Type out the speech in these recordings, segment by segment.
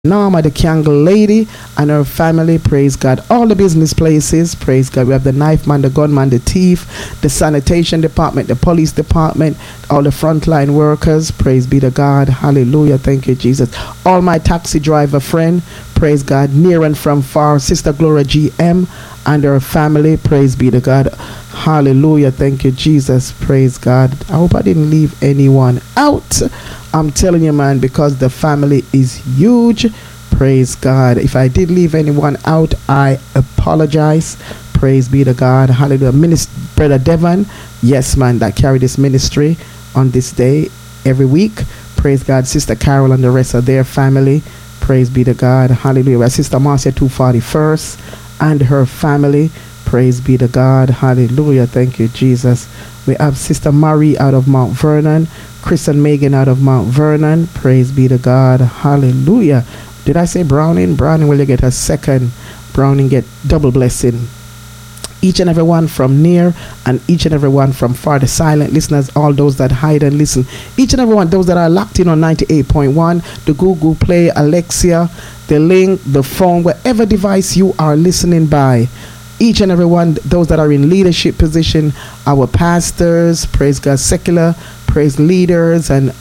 Norma, the Kangle lady, and her family, praise God. All the business places, praise God. We have the knife man, the gunman, the thief, the sanitation department, the police department, all the frontline workers, praise be to God. Hallelujah. Thank you, Jesus. All my taxi driver friend, praise God. Near and from far, Sister Gloria GM and her family, praise be to God. Hallelujah. Thank you, Jesus. Praise God. I hope I didn't leave anyone out. I'm telling you, man, because the family is huge. Praise God. If I did leave anyone out, I apologize. Praise be to God. Hallelujah. Brother Devon, yes, man, that carry this ministry on this day every week. Praise God. Sister Carol and the rest of their family. Praise be to God. Hallelujah. Sister Marcia 241st and her family. Praise be to God. Hallelujah. Thank you, Jesus. We have Sister Marie out of Mount Vernon. Chris and Megan out of Mount Vernon. Praise be to God. Hallelujah. Did I say Browning? Browning, will you get a second? Browning get double blessing. Each and every one from near and each and every one from far, the silent listeners, all those that hide and listen. Each and every one, those that are locked in on 98.1, the Google Play, Alexia, the link, the phone, whatever device you are listening by. Each and every one, those that are in leadership position, our pastors, praise God, secular, praise leaders and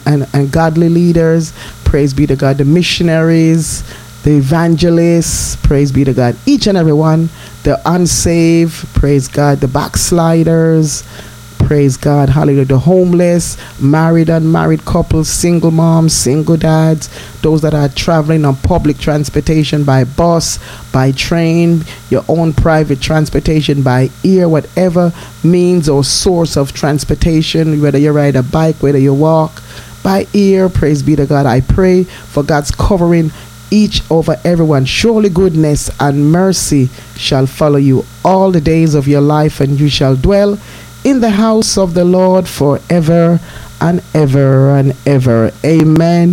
godly leaders, praise be to God, the missionaries, the evangelists, praise be to God, each and every one, the unsaved, praise God, the backsliders, praise God, hallelujah, the homeless, married, unmarried couples, single moms, single dads, those that are traveling on public transportation by bus, by train, your own private transportation by ear, whatever means or source of transportation, whether you ride a bike, whether you walk by ear, praise be to God. I pray for God's covering each over everyone. Surely goodness and mercy shall follow you all the days of your life, and you shall dwell in the house of the Lord forever and ever and ever. Amen,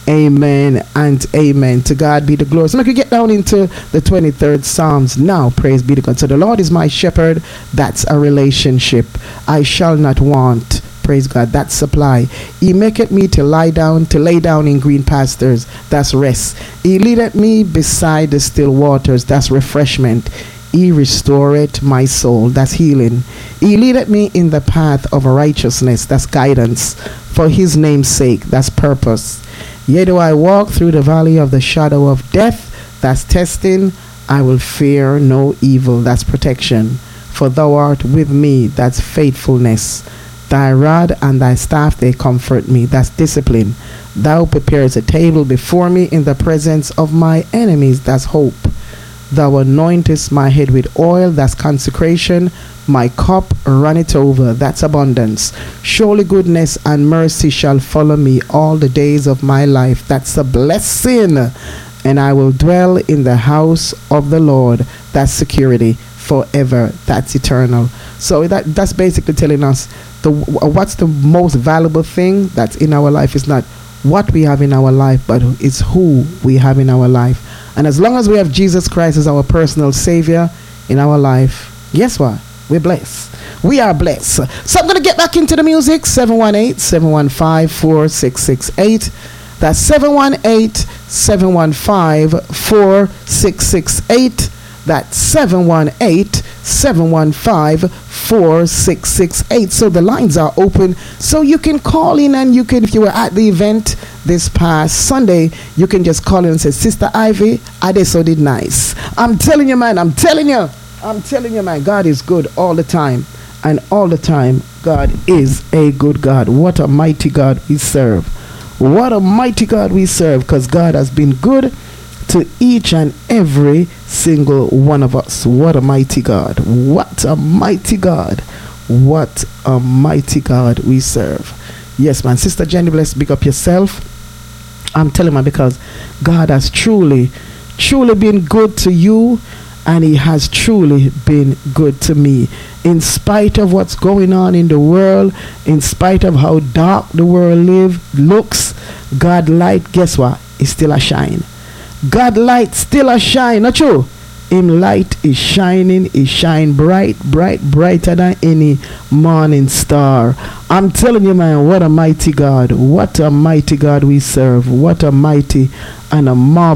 amen, and amen. To God be the glory. So now we get down into the 23rd Psalms now. Praise be to God. So the Lord is my shepherd. That's a relationship. I shall not want. Praise God. That's supply. He maketh me to lay down in green pastures. That's rest. He leadeth me beside the still waters. That's refreshment. He restoreth my soul. That's healing. He leadeth me in the path of righteousness. That's guidance. For his name's sake. That's purpose. Yea, though I walk through the valley of the shadow of death. That's testing. I will fear no evil. That's protection. For thou art with me. That's faithfulness. Thy rod and thy staff, they comfort me. That's discipline. Thou preparest a table before me in the presence of my enemies. That's hope. Thou anointest my head with oil. That's consecration. My cup runneth over. That's abundance. Surely goodness and mercy shall follow me all the days of my life. That's a blessing. And I will dwell in the house of the Lord. That's security forever. That's eternal. So that's basically telling us what's the most valuable thing that's in our life is not what we have in our life, but it's who we have in our life. And as long as we have Jesus Christ as our personal Savior in our life, guess what? We're blessed. We are blessed. So I'm going to get back into the music. 718-715-4668. That's 718-715-4668. That's 718-715-4668. So the lines are open. So you can call in, and you can, if you were at the event this past Sunday, you can just call in and say, Sister Ivy, I did so did nice. I'm telling you, man. I'm telling you, man. God is good all the time. And all the time, God is a good God. What a mighty God we serve. What a mighty God we serve, because God has been good to each and every single one of us. What a mighty God. What a mighty God. What a mighty God we serve. Yes, man. Sister Jenny, bless, big up yourself. I'm telling you, man, because God has truly been good to you, and he has truly been good to me. In spite of what's going on in the world, in spite of how dark the world looks, God light, guess what? It's still a shine. God light still a shine, not true? Him light is shining, is shine bright, bright, brighter than any morning star. I'm telling you, man, what a mighty God. What a mighty God we serve. What a mighty and a marvelous